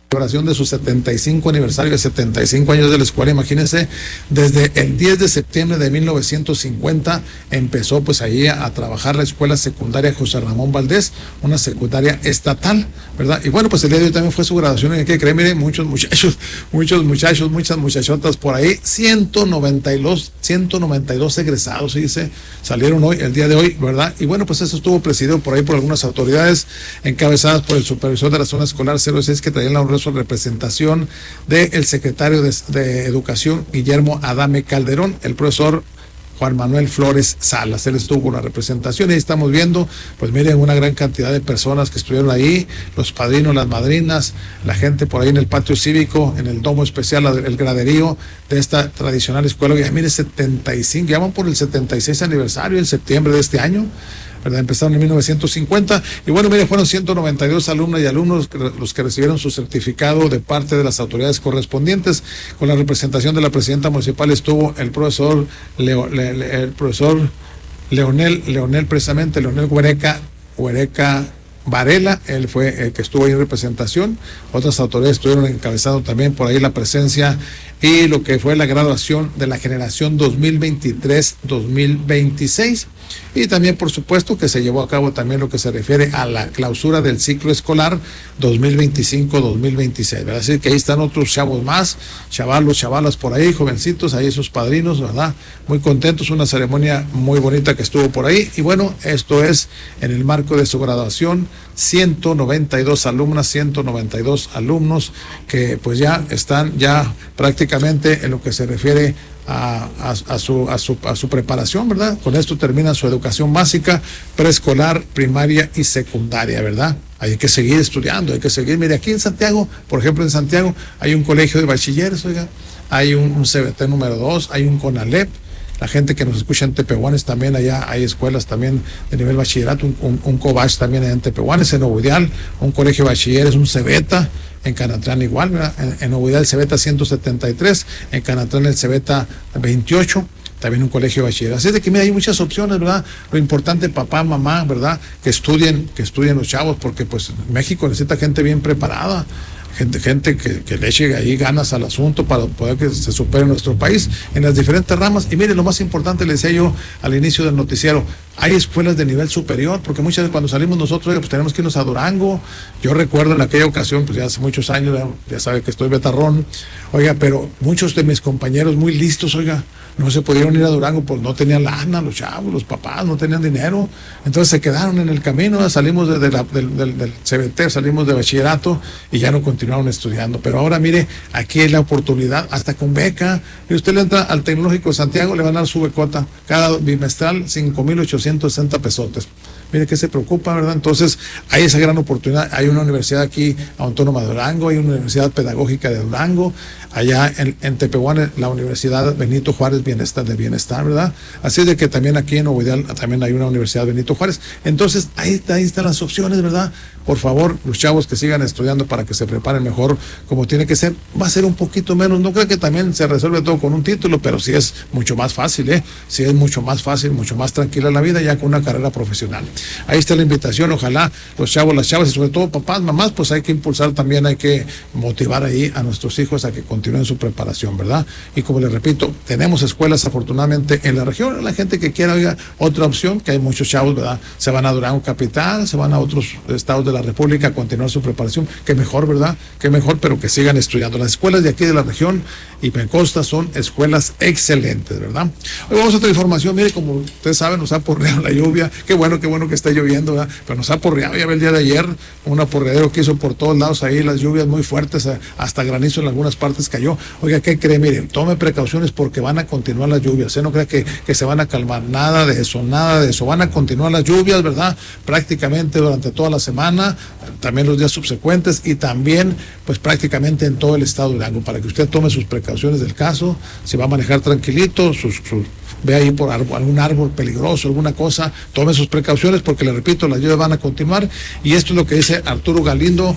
celebración de su 75 aniversario, de 75 años de la escuela. Imagínense, desde el 10 de septiembre de 1950 empezó pues ahí a trabajar la escuela secundaria José Ramón Valdés, una secundaria estatal, ¿verdad? Y bueno, pues el día de hoy también fue su graduación, y hay que creer, miren, muchos muchachos, muchas muchachotas por ahí, 192 egresados, dice, salieron hoy, el día de hoy, ¿verdad? Y bueno, pues eso estuvo presidido por ahí por algunas autoridades, encabezadas por el supervisor de la zona escolar 06, que traía la honrosa representación del secretario de Educación, Guillermo Adame Calderón, el profesor Juan Manuel Flores Salas. Él estuvo con la representación y ahí estamos viendo, pues miren, una gran cantidad de personas que estuvieron ahí, los padrinos, las madrinas, la gente por ahí en el patio cívico, en el domo especial, el graderío de esta tradicional escuela. Y mire, 75, ya van por el 76 aniversario en septiembre de este año, ¿verdad? Empezaron en 1950 y bueno, mire, fueron 192 alumnas y alumnos los que recibieron su certificado de parte de las autoridades correspondientes. Con la representación de la presidenta municipal estuvo el profesor Leonel Huereca Varela, él fue el que estuvo ahí en representación. Otras autoridades estuvieron encabezando también por ahí la presencia y lo que fue la graduación de la generación 2023-2026. Y también, por supuesto, que se llevó a cabo también lo que se refiere a la clausura del ciclo escolar 2025-2026, ¿verdad? Así que ahí están otros chavos más, chavalas por ahí, jovencitos, ahí sus padrinos, ¿verdad? Muy contentos, una ceremonia muy bonita que estuvo por ahí. Y bueno, esto es en el marco de su graduación, 192 alumnas, 192 alumnos que pues ya están ya prácticamente en lo que se refiere a su preparación, ¿verdad? Con esto termina su educación básica, preescolar, primaria y secundaria, ¿verdad? Hay que seguir estudiando, hay que seguir. Mire, aquí en Santiago, por ejemplo, en Santiago hay un colegio de bachilleres, oiga, hay un CBT número 2, hay un CONALEP. La gente que nos escucha en Tepehuanes también, allá hay escuelas también de nivel bachillerato, un COBACH también en Tepehuanes, en Obudial, un colegio de bachilleres, un CEBETA, en Canatlán igual, ¿verdad? En Obudial el CEBETA 173, en Canatlán el CEBETA 28, también un colegio de bachiller. Así es de que mira, hay muchas opciones, ¿verdad? Lo importante, papá, mamá, ¿verdad? Que estudien los chavos, porque pues México necesita gente bien preparada. Gente que le eche ahí ganas al asunto para poder que se supere nuestro país en las diferentes ramas. Y mire, lo más importante, le decía yo al inicio del noticiero, hay escuelas de nivel superior, porque muchas veces cuando salimos nosotros, pues tenemos que irnos a Durango. Yo recuerdo en aquella ocasión, pues ya hace muchos años, ya sabe que estoy betarrón, oiga, pero muchos de mis compañeros muy listos, oiga, no se pudieron ir a Durango, pues no tenían lana, los chavos, los papás, no tenían dinero, entonces se quedaron en el camino, salimos del CBT, salimos de bachillerato y ya no continuaron estudiando. Pero ahora mire, aquí hay la oportunidad, hasta con beca, y usted le entra al Tecnológico de Santiago, le van a dar su becota, cada bimestral 5,860 pesotes. Mire que se preocupa, ¿verdad? Entonces hay esa gran oportunidad. Hay una universidad aquí autónoma de Durango, hay una universidad pedagógica de Durango, allá en Tepehuanes la Universidad Benito Juárez Bienestar, ¿verdad? Así es de que también aquí en Obudial también hay una Universidad Benito Juárez. Entonces ahí están las opciones, ¿verdad? Por favor, los chavos que sigan estudiando para que se preparen mejor como tiene que ser. Va a ser un poquito menos, no creo que también se resuelve todo con un título, pero sí es mucho más fácil, ¿eh? Sí es mucho más fácil, mucho más tranquila la vida ya con una carrera profesional. Ahí está la invitación, ojalá los chavos, las chavas y sobre todo papás, mamás, pues hay que impulsar también, hay que motivar ahí a nuestros hijos a que continúen su preparación, ¿verdad? Y como les repito, tenemos escuelas afortunadamente en la región. La gente que quiera, oiga, otra opción, que hay muchos chavos, ¿verdad? Se van a Durango capital, se van a otros estados de la República a continuar su preparación, que mejor, ¿verdad? Que mejor, pero que sigan estudiando. Las escuelas de aquí de la región y me consta son escuelas excelentes, ¿verdad? Hoy vamos a otra información. Mire, como ustedes saben, nos ha porreado la lluvia, qué bueno que está lloviendo, ¿verdad? Pero nos ha porreado, ya ve el día de ayer, un aporreadero que hizo por todos lados ahí, las lluvias muy fuertes, hasta granizo en algunas partes cayó. Oiga, ¿qué cree? Mire, tome precauciones porque van a continuar las lluvias, no crea que se van a calmar, nada de eso, van a continuar las lluvias, ¿verdad? Prácticamente durante toda la semana, también los días subsecuentes y también pues prácticamente en todo el estado de Durango, para que usted tome sus precauciones del caso, si va a manejar tranquilito, ve ahí por algún árbol peligroso, alguna cosa, tome sus precauciones porque le repito, las lluvias van a continuar. Y esto es lo que dice Arturo Galindo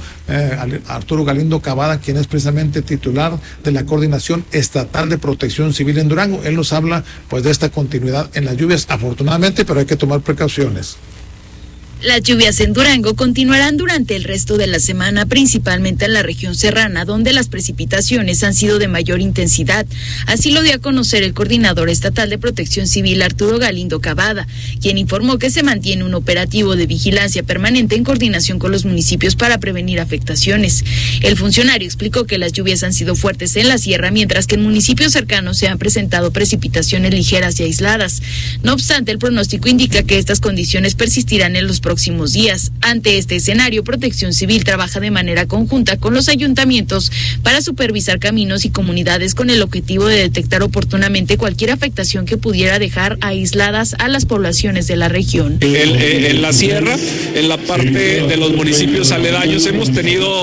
Cavada, quien es precisamente titular de la Coordinación Estatal de Protección Civil en Durango. Él nos habla pues de esta continuidad en las lluvias, afortunadamente, pero hay que tomar precauciones. Las lluvias en Durango continuarán durante el resto de la semana, principalmente en la región serrana, donde las precipitaciones han sido de mayor intensidad. Así lo dio a conocer el coordinador estatal de Protección Civil, Arturo Galindo Cavada, quien informó que se mantiene un operativo de vigilancia permanente en coordinación con los municipios para prevenir afectaciones. El funcionario explicó que las lluvias han sido fuertes en la sierra, mientras que en municipios cercanos se han presentado precipitaciones ligeras y aisladas. No obstante, el pronóstico indica que estas condiciones persistirán en los próximos días. Ante este escenario, Protección Civil trabaja de manera conjunta con los ayuntamientos para supervisar caminos y comunidades con el objetivo de detectar oportunamente cualquier afectación que pudiera dejar aisladas a las poblaciones de la región. En la sierra, en la parte de los municipios aledaños, hemos tenido